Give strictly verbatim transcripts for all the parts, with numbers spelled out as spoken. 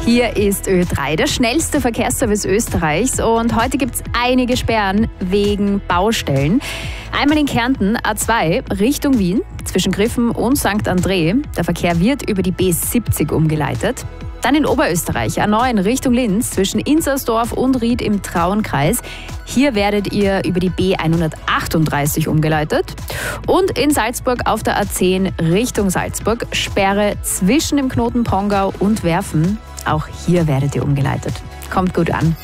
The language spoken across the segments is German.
Hier ist Ö drei, der schnellste Verkehrsservice Österreichs, und heute gibt es einige Sperren wegen Baustellen. Einmal in Kärnten A zwei Richtung Wien zwischen Griffen und Sankt André. Der Verkehr wird über die B siebzig umgeleitet. Dann in Oberösterreich A neun Richtung Linz zwischen Inzersdorf und Ried im Trauenkreis. Hier werdet ihr über die B hundertachtunddreißig umgeleitet. Und in Salzburg auf der A zehn Richtung Salzburg Sperre zwischen dem Knoten Pongau und Werfen. Auch hier werdet ihr umgeleitet. Kommt gut an.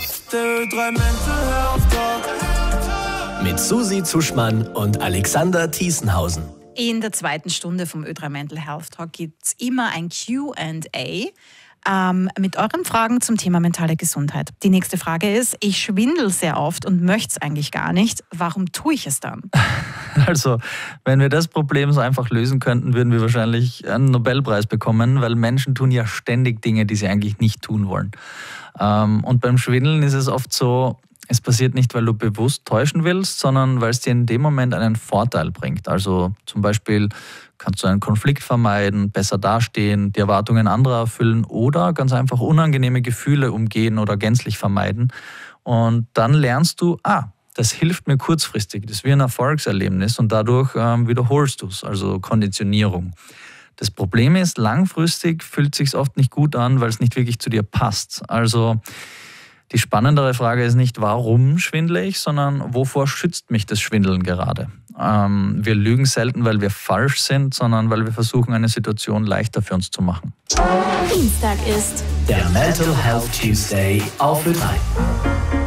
Mit Susi Zuschmann und Alexander Thiesenhausen. In der zweiten Stunde vom Ö drei Mental Health Talk gibt es immer ein Q and A ähm, mit euren Fragen zum Thema mentale Gesundheit. Die nächste Frage ist, ich schwindel sehr oft und möchte es eigentlich gar nicht. Warum tue ich es dann? Also, wenn wir das Problem so einfach lösen könnten, würden wir wahrscheinlich einen Nobelpreis bekommen, weil Menschen tun ja ständig Dinge, die sie eigentlich nicht tun wollen. Ähm, und beim Schwindeln ist es oft so, es passiert nicht, weil du bewusst täuschen willst, sondern weil es dir in dem Moment einen Vorteil bringt. Also zum Beispiel kannst du einen Konflikt vermeiden, besser dastehen, die Erwartungen anderer erfüllen oder ganz einfach unangenehme Gefühle umgehen oder gänzlich vermeiden. Und dann lernst du, ah, das hilft mir kurzfristig, das ist wie ein Erfolgserlebnis und dadurch ähm, wiederholst du es, also Konditionierung. Das Problem ist, langfristig fühlt es sich oft nicht gut an, weil es nicht wirklich zu dir passt. Also die spannendere Frage ist nicht, warum schwindle ich, sondern wovor schützt mich das Schwindeln gerade? Ähm, wir lügen selten, weil wir falsch sind, sondern weil wir versuchen, eine Situation leichter für uns zu machen. Dienstag ist der Mental Health Tuesday auf Ö drei.